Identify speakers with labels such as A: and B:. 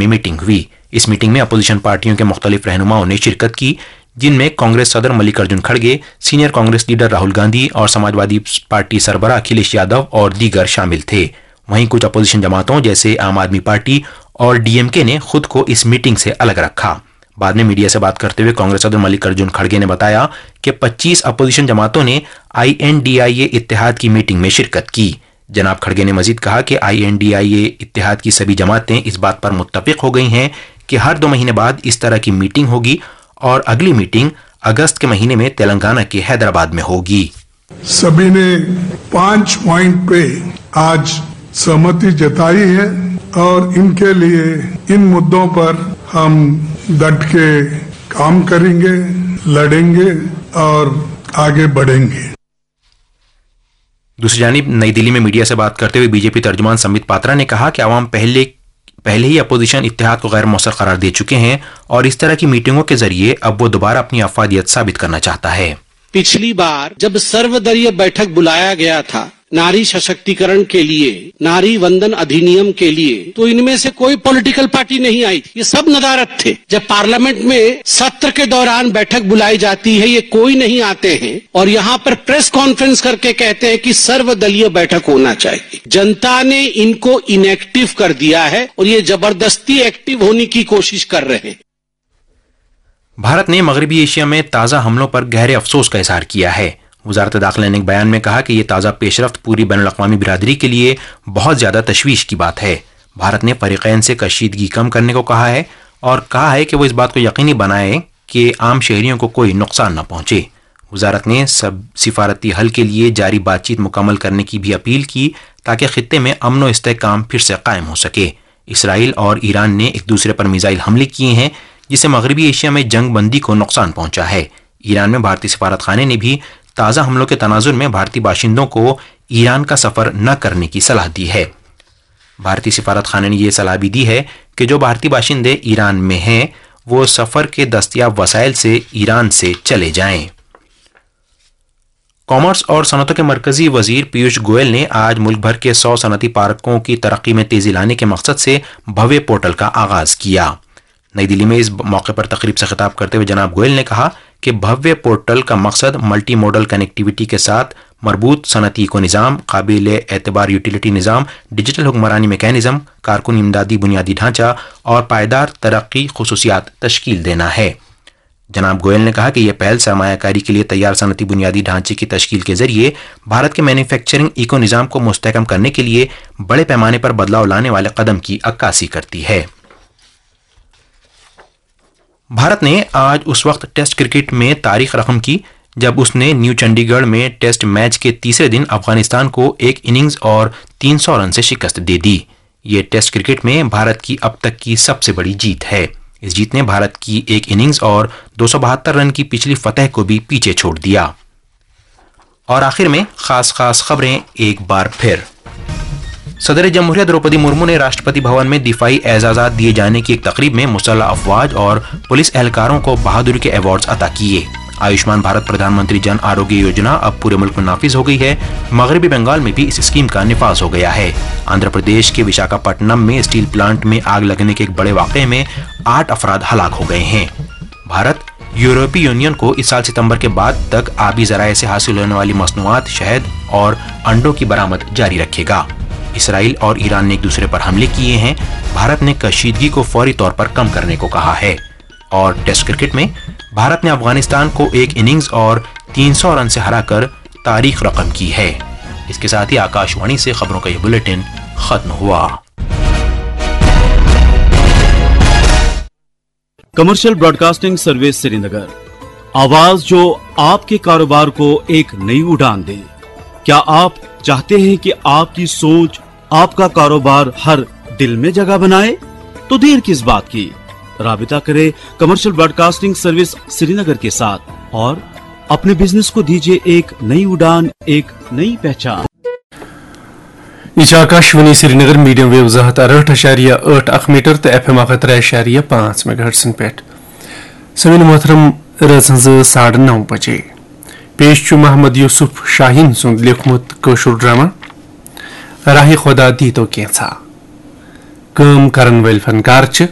A: में मीटिंग हुई। इस मीटिंग में अपोजिशन पार्टियों के मुख्तलिफ रहनुमाओं ने शिरकत की, जिनमें कांग्रेस सदर मल्लिकार्जुन खड़गे, सीनियर कांग्रेस लीडर राहुल गांधी और समाजवादी पार्टी सरबराह अखिलेश यादव और दीगर शामिल थे। वहीं कुछ अपोजिशन जमातों जैसे आम आदमी पार्टी और डीएमके ने खुद को इस मीटिंग से अलग रखा। बाद में मीडिया से बात करते हुए कांग्रेस सदर मल्लिकार्जुन खड़गे ने बताया कि 25 अपोजिशन जमातों ने INDIA इत्तेहाद की मीटिंग में शिरकत की। जनाब खड़गे ने मजीद कहा कि INDIA इत्तेहाद की सभी जमातें इस बात पर मुत्तफिक हो गई हैं कि हर 2 महीने बाद इस तरह की मीटिंग होगी और अगली मीटिंग अगस्त के महीने में तेलंगाना के हैदराबाद में होगी।
B: सभी ने 5 पॉइंट पे आज सहमति जताई है और इनके लिए इन मुद्दों पर हम डट के काम करेंगे, लड़ेंगे और आगे बढ़ेंगे।
A: दूसरी जानिब नई दिल्ली में मीडिया से बात करते हुए बीजेपी तर्जुमान संबित पात्रा ने कहा कि आवाम पहले ही अपोजिशन इत्तेहाद को गैर मौसर करार दे चुके हैं और इस तरह की मीटिंगों के जरिए अब वो दोबारा अपनी अफवादियत साबित करना चाहता है।
C: पिछली बार जब सर्वदलीय बैठक बुलाया गया था नारी सशक्तिकरण के लिए, नारी वंदन अधिनियम के लिए, तो इनमें से कोई पॉलिटिकल पार्टी नहीं आई थी। ये सब नदारत थे। जब पार्लियामेंट में सत्र के दौरान बैठक बुलाई जाती है, ये कोई नहीं आते हैं और यहाँ पर प्रेस कॉन्फ्रेंस करके कहते हैं कि सर्वदलीय बैठक होना चाहिए। जनता ने इनको इनएक्टिव कर दिया है और ये जबरदस्ती एक्टिव होने की कोशिश कर रहे हैं।
A: भारत ने मगरबी एशिया में ताजा हमलों पर गहरे अफसोस का इजहार किया है। वजारत दाखिला ने एक बयान में कहा कि यह ताज़ा पेशरफ्त पूरी बैनुल-अक़वामी बिरादरी के लिए बहुत ज़्यादा तशवीश की बात है। भारत ने फरीक़ैन से कशीदगी कम करने को कहा है और कहा है कि वो इस बात को यकीनी बनाए कि आम शहरियों को कोई नुकसान न पहुंचे। वजारत ने सब सिफारती हल के लिए जारी बातचीत मुकम्मल करने की भी अपील की ताकि खित्ते में अमन व इस्तेहकाम फिर से कायम हो सके। इसराइल और ईरान ने एक दूसरे पर मिसाइल हमले किए हैं जिससे मगरबी एशिया में जंग बंदी को नुकसान पहुंचा है। ईरान में भारतीय सिफारत खाने ने भी ताज़ा हमलों के तनाजुर में भारतीय बाशिंदों को ईरान का सफ़र न करने की सलाह दी है। भारतीय सिफारत खाने ने यह सलाह भी दी है कि जो भारतीय बाशिंदे ईरान में हैं वो सफ़र के दस्तयाब वसाइल से ईरान से चले जाएं। कॉमर्स और सनअतों के मरकजी वजीर पीयूष गोयल ने आज मुल्क भर के 100 सनअती पार्कों की तरक्की में तेजी लाने के मकसद से भव्य पोर्टल का आगाज किया। नई दिल्ली में इस मौके पर तकरीब से खिताब करते हुए जनाब गोयल ने कहा कि भव्य पोर्टल का मकसद मल्टी मॉडल कनेक्टिविटी के साथ मरबूत सनअती को निज़ाम, काबिल एतबार यूटिलिटी निज़ाम, डिजिटल हुक्मरानी मैकेनिज़्म, कारकुन इमदादी बुनियादी ढांचा और पायदार तरक्की खुसूसियात तश्कील देना है। जनाब गोयल ने कहा कि यह पहल सरमायाकारी के लिए तैयार सनअती बुनियादी ढांचे की तश्कील के जरिए भारत के मैन्युफैक्चरिंग इको निज़ाम को मुस्तहकम करने के लिए बड़े पैमाने पर बदलाव लाने वाले कदम की अक्कासी करती है। भारत ने आज उस वक्त टेस्ट क्रिकेट में तारीख रकम की जब उसने न्यू चंडीगढ़ में टेस्ट मैच के तीसरे दिन अफगानिस्तान को 1 इनिंग्स और 300 रन से शिकस्त दे दी। ये टेस्ट क्रिकेट में भारत की अब तक की सबसे बड़ी जीत है। इस जीत ने भारत की 1 इनिंग्स और 272 रन की पिछली फतह को भी पीछे छोड़ दिया। और आखिर में खास खबरें एक बार फिर। सदर जमहूरियत द्रौपदी मुर्मू ने राष्ट्रपति भवन में दिफाई एजाज़ात दिए जाने की एक तकरीब में मुसल्लह अफवाज और पुलिस एहलकारों को बहादुरी के अवार्ड्स अता किए। आयुष्मान भारत प्रधानमंत्री जन आरोग्य योजना अब पूरे मुल्क में नाफिज हो गई है। मगरबी बंगाल में भी इस स्कीम का निफाज हो गया है। आंध्र प्रदेश के विशाखापट्टनम में स्टील प्लांट में आग लगने के एक बड़े वाक़े में 8 अफराद हलाक हो गए हैं। भारत यूरोपीय यूनियन को इस साल सितंबर के बाद तक आबी ज़राए से हासिल होने वाली मसनूआत, शहद और अंडों की बरामद जारी रखेगा। इसराइल और ईरान ने एक दूसरे पर हमले किए हैं। भारत ने कशीदगी को फौरी तौर पर कम करने को कहा है। और टेस्ट क्रिकेट में भारत ने अफगानिस्तान को 1 इनिंग्स और 300 रन से हराकर तारीख रकम की है। इसके साथ ही आकाशवाणी से खबरों का यह बुलेटिन खत्म हुआ।
D: कमर्शियल ब्रॉडकास्टिंग सर्विस श्रीनगर, आवाज जो आपके कारोबार को एक नई उड़ान दे। क्या आप चाहते हैं कि आपकी सोच आपका कारोबार हर दिल में जगह बनाए? तो देर किस बात की, राबिता करें कमर्शियल ब्रॉडकास्टिंग सर्विस श्रीनगर के साथ और अपने बिजनेस को दीजिए एक नई उड़ान, एक नई पहचान।
E: Akashvani Srinagar medium wave 68.8 metre तो FM 3.5 मेगाहर्ट्ज़ पे समीन मोहतरम रज 9:30 बजे पेश मोहम्मद यूसुफ शाहीन सुंद लिखमुत कशुर ड्रामा राह खुदा दी तो कैसा कम करन वल फनकार